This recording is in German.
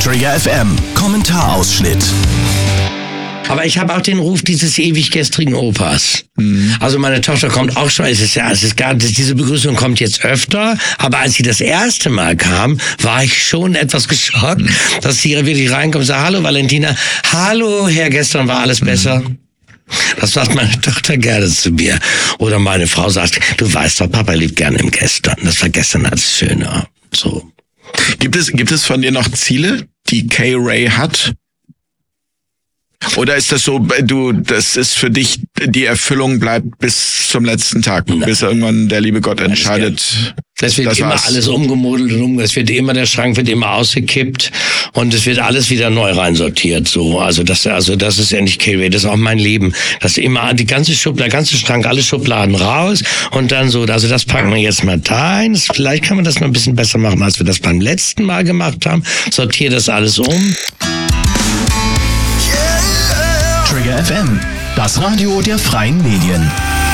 Trigger FM, Kommentarausschnitt. Aber ich habe auch den Ruf dieses ewig gestrigen Opas. Also meine Tochter kommt auch schon, diese Begrüßung kommt jetzt öfter, aber als sie das erste Mal kam, war ich schon etwas geschockt, dass sie wirklich reinkommt und sagt, hallo Valentina, hallo Herr, gestern war alles besser. Das sagt meine Tochter gerne zu mir. Oder meine Frau sagt, du weißt doch, Papa lebt gerne im Gestern. Das war gestern als schöner. So. Gibt es von dir noch Ziele, die K-Ray hat? Oder ist das so, das ist für dich, die Erfüllung bleibt bis zum letzten Tag, bis irgendwann der liebe Gott entscheidet? Es wird immer alles umgemodelt und der Schrank wird immer ausgekippt und es wird alles wieder neu reinsortiert, so. Also das ist ja nicht K-Ray, das ist auch mein Leben. Das ist immer der ganze Schrank, alle Schubladen raus und dann so, also das packen wir jetzt mal da ein. Vielleicht kann man das noch ein bisschen besser machen, als wir das beim letzten Mal gemacht haben. Sortiere das alles um. Trigger FM, das Radio der freien Medien.